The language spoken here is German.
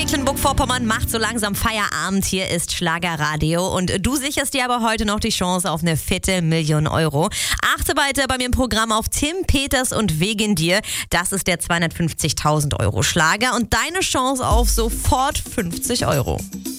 Mecklenburg-Vorpommern macht so langsam Feierabend. Hier ist Schlagerradio und du sicherst dir aber heute noch die Chance auf eine fette Million Euro. Achte weiter bei mir im Programm auf Tim Peters und Wegen dir. Das ist der 250.000 Euro Schlager und deine Chance auf sofort 50 Euro.